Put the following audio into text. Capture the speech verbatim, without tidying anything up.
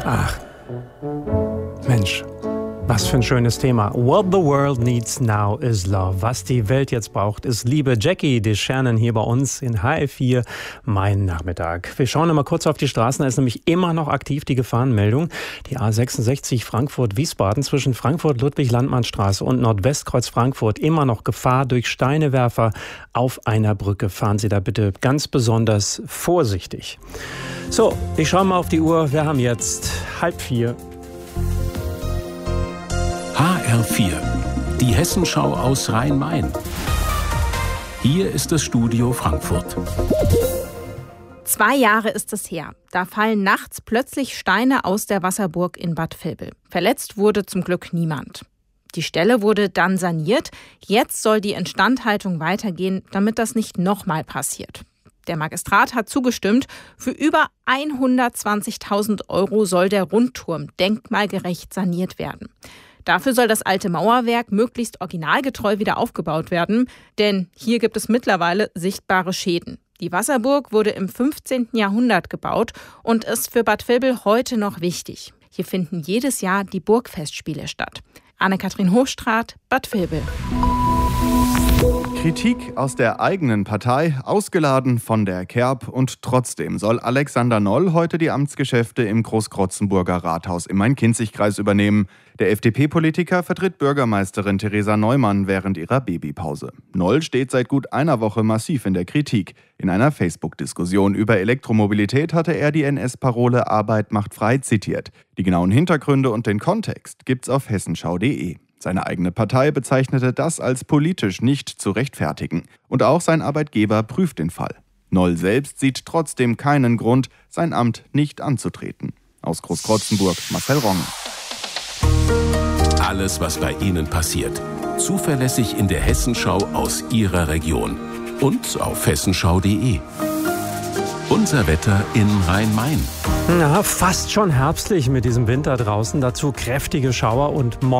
Ach, Mensch, was für ein schönes Thema. What the world needs now is love. Was die Welt jetzt braucht, ist Liebe. Jackie DeShannon hier bei uns in H F vier, mein Nachmittag. Wir schauen mal kurz auf die Straßen. Da ist nämlich immer noch aktiv die Gefahrenmeldung. Die A sechsundsechzig Frankfurt-Wiesbaden zwischen Frankfurt-Ludwig-Landmann-Straße und Nordwestkreuz Frankfurt. Immer noch Gefahr durch Steinewerfer auf einer Brücke. Fahren Sie da bitte ganz besonders vorsichtig. So, ich schaue mal auf die Uhr. Wir haben jetzt halb vier. H R vier, die Hessenschau aus Rhein-Main. Hier ist das Studio Frankfurt. Zwei Jahre ist es her. Da fallen nachts plötzlich Steine aus der Wasserburg in Bad Vilbel. Verletzt wurde zum Glück niemand. Die Stelle wurde dann saniert. Jetzt soll die Instandhaltung weitergehen, damit das nicht nochmal passiert. Der Magistrat hat zugestimmt. Für über hundertzwanzigtausend Euro soll der Rundturm denkmalgerecht saniert werden. Dafür soll das alte Mauerwerk möglichst originalgetreu wieder aufgebaut werden, denn hier gibt es mittlerweile sichtbare Schäden. Die Wasserburg wurde im fünfzehnten Jahrhundert gebaut und ist für Bad Vilbel heute noch wichtig. Hier finden jedes Jahr die Burgfestspiele statt. Anne-Kathrin Hochstraat, Bad Vilbel. Kritik aus der eigenen Partei, ausgeladen von der Kerb, und trotzdem soll Alexander Noll heute die Amtsgeschäfte im Großkrotzenburger Rathaus im Main-Kinzig-Kreis übernehmen. Der F D P-Politiker vertritt Bürgermeisterin Theresa Neumann während ihrer Babypause. Noll steht seit gut einer Woche massiv in der Kritik. In einer Facebook-Diskussion über Elektromobilität hatte er die N S-Parole Arbeit macht frei zitiert. Die genauen Hintergründe und den Kontext gibt's auf hessenschau punkt de. Seine eigene Partei bezeichnete das als politisch nicht zu rechtfertigen. Und auch sein Arbeitgeber prüft den Fall. Noll selbst sieht trotzdem keinen Grund, sein Amt nicht anzutreten. Aus Großkrotzenburg, Marcel Rongen. Alles, was bei Ihnen passiert. Zuverlässig in der Hessenschau aus Ihrer Region. Und auf hessenschau punkt de. Unser Wetter in Rhein-Main. Na, fast schon herbstlich mit diesem Winter draußen. Dazu kräftige Schauer und morgen.